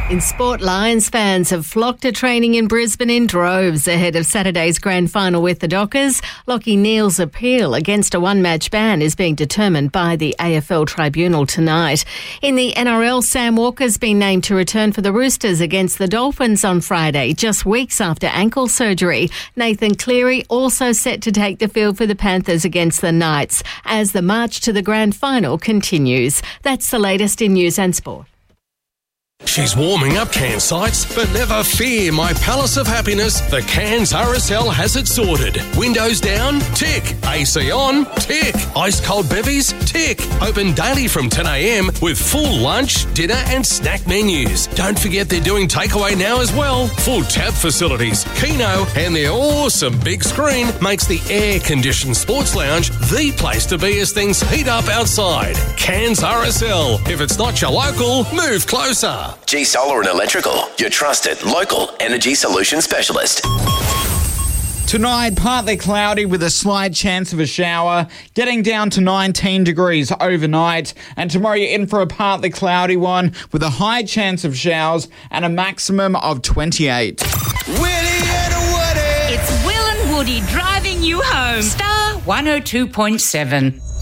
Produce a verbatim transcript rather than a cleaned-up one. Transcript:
In sport, Lions fans have flocked to training in Brisbane in droves ahead of Saturday's grand final with the Dockers. Lachie Neale's appeal against a one-match ban is being determined by the A F L tribunal tonight. In the N R L, Sam Walker's been named to return for the Roosters against the Dolphins on Friday, just weeks after ankle surgery. Nathan Cleary also set to take the field for the Panthers against the Knights as the march to the grand final continues. That's the latest in news and sport. She's warming up Cairns sites, but never fear, my palace of happiness, the Cairns R S L has it sorted. Windows down? Tick. A C on? Tick. Ice cold bevies? Tick. Open daily from ten a.m. with full lunch, dinner and snack menus. Don't forget they're doing takeaway now as well. Full tap facilities, Keno and their awesome big screen makes the air-conditioned sports lounge the place to be as things heat up outside. Cairns R S L. If it's not your local, move closer. G Solar and Electrical, your trusted local energy solution specialist. Tonight, partly cloudy with a slight chance of a shower, getting down to nineteen degrees overnight. And tomorrow you're in for a partly cloudy one with a high chance of showers and a maximum of twenty-eight. Willie and Woody! It's Will and Woody driving you home. Star one oh two point seven.